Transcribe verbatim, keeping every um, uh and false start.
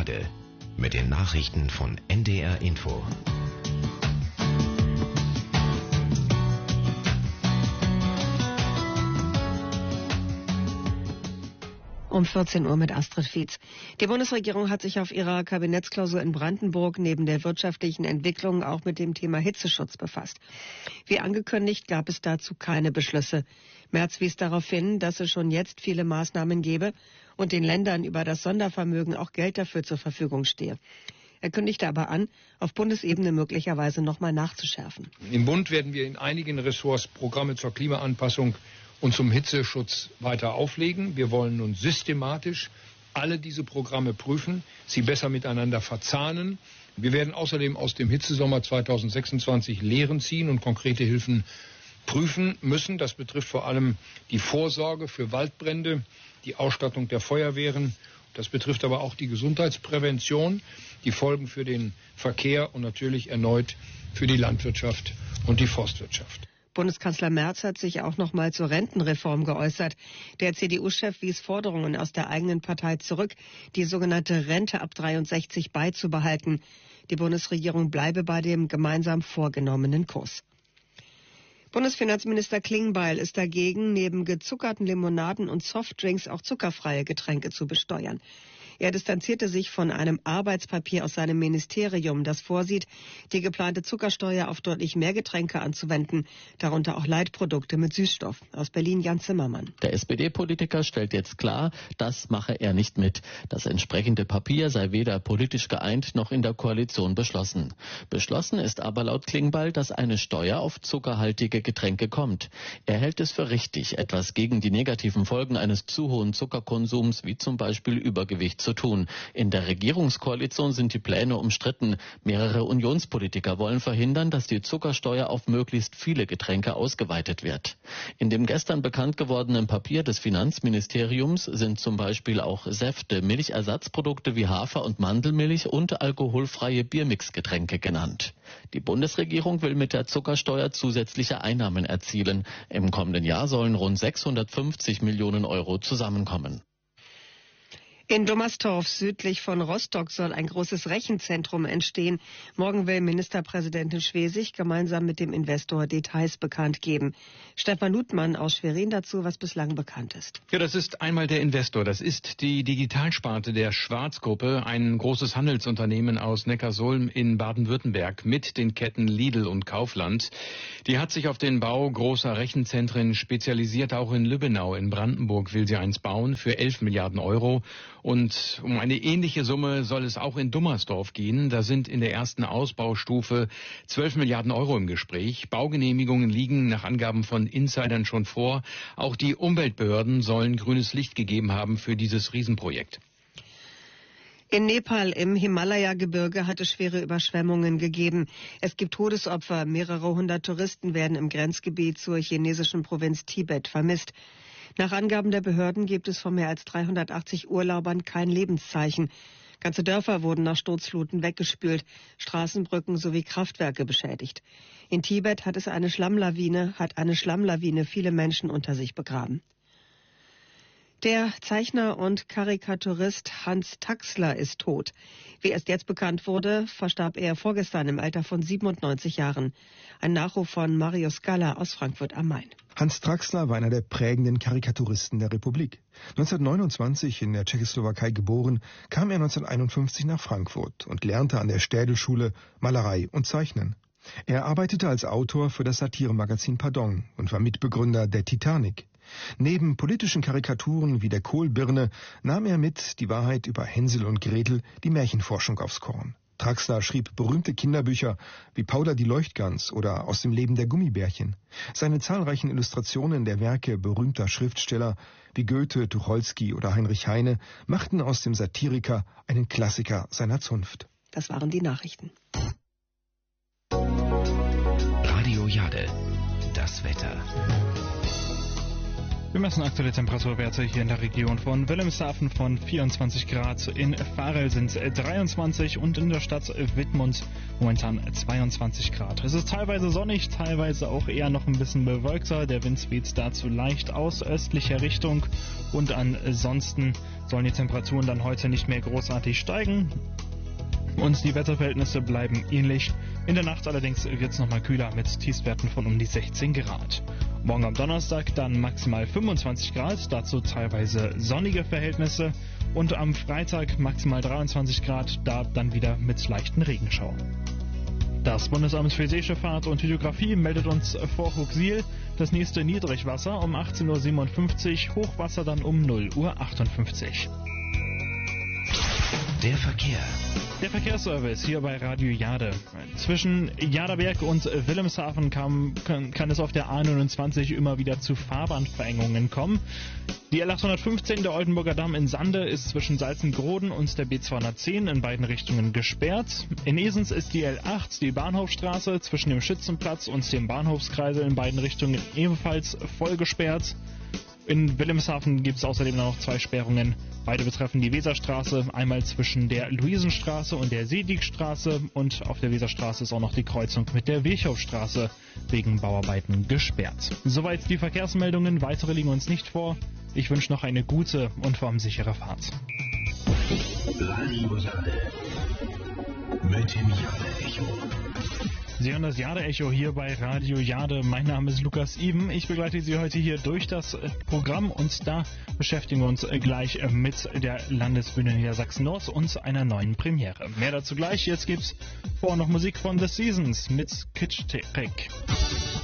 Jade mit den Nachrichten von N D R Info. Um vierzehn Uhr mit Astrid Fietz. Die Bundesregierung hat sich auf ihrer Kabinettsklausur in Brandenburg neben der wirtschaftlichen Entwicklung auch mit dem Thema Hitzeschutz befasst. Wie angekündigt gab es dazu keine Beschlüsse. Merz wies darauf hin, dass es schon jetzt viele Maßnahmen gebe und den Ländern über das Sondervermögen auch Geld dafür zur Verfügung stehe. Er kündigte aber an, auf Bundesebene möglicherweise nochmal nachzuschärfen. Im Bund werden wir in einigen Ressorts Programme zur Klimaanpassung und zum Hitzeschutz weiter auflegen. Wir wollen nun systematisch alle diese Programme prüfen, sie besser miteinander verzahnen. Wir werden außerdem aus dem Hitzesommer zweitausendsechsundzwanzig Lehren ziehen und konkrete Hilfen prüfen müssen. Das betrifft vor allem die Vorsorge für Waldbrände, die Ausstattung der Feuerwehren. Das betrifft aber auch die Gesundheitsprävention, die Folgen für den Verkehr und natürlich erneut für die Landwirtschaft und die Forstwirtschaft. Bundeskanzler Merz hat sich auch noch mal zur Rentenreform geäußert. Der C D U-Chef wies Forderungen aus der eigenen Partei zurück, die sogenannte Rente ab dreiundsechzig beizubehalten. Die Bundesregierung bleibe bei dem gemeinsam vorgenommenen Kurs. Bundesfinanzminister Klingbeil ist dagegen, neben gezuckerten Limonaden und Softdrinks auch zuckerfreie Getränke zu besteuern. Er distanzierte sich von einem Arbeitspapier aus seinem Ministerium, das vorsieht, die geplante Zuckersteuer auf deutlich mehr Getränke anzuwenden, darunter auch Leitprodukte mit Süßstoff. Aus Berlin Jan Zimmermann. Der S P D-Politiker stellt jetzt klar, das mache er nicht mit. Das entsprechende Papier sei weder politisch geeint noch in der Koalition beschlossen. Beschlossen ist aber laut Klingbeil, dass eine Steuer auf zuckerhaltige Getränke kommt. Er hält es für richtig, etwas gegen die negativen Folgen eines zu hohen Zuckerkonsums, wie zum Beispiel Übergewicht, zu tun. In der Regierungskoalition sind die Pläne umstritten. Mehrere Unionspolitiker wollen verhindern, dass die Zuckersteuer auf möglichst viele Getränke ausgeweitet wird. In dem gestern bekannt gewordenen Papier des Finanzministeriums sind zum Beispiel auch Säfte, Milchersatzprodukte wie Hafer- und Mandelmilch und alkoholfreie Biermixgetränke genannt. Die Bundesregierung will mit der Zuckersteuer zusätzliche Einnahmen erzielen. Im kommenden Jahr sollen rund sechshundertfünfzig Millionen Euro zusammenkommen. In Dommerstorf südlich von Rostock soll ein großes Rechenzentrum entstehen. Morgen will Ministerpräsidentin Schwesig gemeinsam mit dem Investor Details bekannt geben. Stefan Ludmann aus Schwerin dazu, was bislang bekannt ist. Ja, das ist einmal der Investor. Das ist die Digitalsparte der Schwarz-Gruppe, ein großes Handelsunternehmen aus Neckarsulm in Baden-Württemberg mit den Ketten Lidl und Kaufland. Die hat sich auf den Bau großer Rechenzentren spezialisiert. Auch in Lübbenau in Brandenburg will sie eins bauen für elf Milliarden Euro. Und um eine ähnliche Summe soll es auch in Dommersdorf gehen. Da sind in der ersten Ausbaustufe zwölf Milliarden Euro im Gespräch. Baugenehmigungen liegen nach Angaben von Insidern schon vor. Auch die Umweltbehörden sollen grünes Licht gegeben haben für dieses Riesenprojekt. In Nepal im Himalaya-Gebirge hat es schwere Überschwemmungen gegeben. Es gibt Todesopfer. Mehrere hundert Touristen werden im Grenzgebiet zur chinesischen Provinz Tibet vermisst. Nach Angaben der Behörden gibt es von mehr als dreihundertachtzig Urlaubern kein Lebenszeichen. Ganze Dörfer wurden nach Sturzfluten weggespült, Straßenbrücken sowie Kraftwerke beschädigt. In Tibet hat es eine Schlammlawine, hat eine Schlammlawine viele Menschen unter sich begraben. Der Zeichner und Karikaturist Hans Taxler ist tot. Wie erst jetzt bekannt wurde, verstarb er vorgestern im Alter von siebenundneunzig Jahren. Ein Nachruf von Mario Scala aus Frankfurt am Main. Hans Traxler war einer der prägenden Karikaturisten der Republik. neunzehnhundertneunundzwanzig in der Tschechoslowakei geboren, kam er neunzehnhunderteinundfünfzig nach Frankfurt und lernte an der Städelschule Malerei und Zeichnen. Er arbeitete als Autor für das Satiremagazin Pardon und war Mitbegründer der Titanic. Neben politischen Karikaturen wie der Kohlbirne nahm er mit Die Wahrheit über Hänsel und Gretel die Märchenforschung aufs Korn. Traxler schrieb berühmte Kinderbücher wie Paula die Leuchtgans oder Aus dem Leben der Gummibärchen. Seine zahlreichen Illustrationen der Werke berühmter Schriftsteller wie Goethe, Tucholsky oder Heinrich Heine machten aus dem Satiriker einen Klassiker seiner Zunft. Das waren die Nachrichten. Radio Jade, das Wetter. Wir messen aktuelle Temperaturwerte hier in der Region von Wilhelmshaven von vierundzwanzig Grad. In Varel sind es dreiundzwanzig und in der Stadt Wittmund momentan zweiundzwanzig Grad. Es ist teilweise sonnig, teilweise auch eher noch ein bisschen bewölkter. Der Wind weht dazu leicht aus östlicher Richtung und ansonsten sollen die Temperaturen dann heute nicht mehr großartig steigen. Und die Wetterverhältnisse bleiben ähnlich. In der Nacht allerdings wird es nochmal kühler mit Tiefstwerten von um die sechzehn Grad. Morgen am Donnerstag dann maximal fünfundzwanzig Grad, dazu teilweise sonnige Verhältnisse. Und am Freitag maximal dreiundzwanzig Grad, da dann wieder mit leichten Regenschauern. Das Bundesamt für Seeschifffahrt und Hydrographie meldet uns vor Huxil das nächste Niedrigwasser um achtzehn Uhr siebenundfünfzig, Hochwasser dann um null Uhr achtundfünfzig. Der Verkehr. Der Verkehrsservice hier bei Radio Jade. Zwischen Jaderberg und Wilhelmshaven kam, kann, kann es auf der A neunundzwanzig immer wieder zu Fahrbahnverengungen kommen. Die L achthundertfünfzehn, der Oldenburger Damm in Sande, ist zwischen Salzengroden und der B zweihundertzehn in beiden Richtungen gesperrt. In Esens ist die L acht, die Bahnhofstraße, zwischen dem Schützenplatz und dem Bahnhofskreisel in beiden Richtungen ebenfalls voll gesperrt. In Wilhelmshaven gibt es außerdem noch zwei Sperrungen. Beide betreffen die Weserstraße, einmal zwischen der Luisenstraße und der Seedigstraße und auf der Weserstraße ist auch noch die Kreuzung mit der Wilchhofstraße wegen Bauarbeiten gesperrt. Soweit die Verkehrsmeldungen, weitere liegen uns nicht vor. Ich wünsche noch eine gute und vor allem sichere Fahrt. Radio Jade mit dem Jade-Echo. Sie hören das Jade-Echo hier bei Radio Jade. Mein Name ist Lukas Iben. Ich begleite Sie heute hier durch das Programm und da beschäftigen wir uns gleich mit der Landesbühne Niedersachsen-Nord und einer neuen Premiere. Mehr dazu gleich. Jetzt gibt's vorher noch Musik von The Seasons mit Kitsch Trick.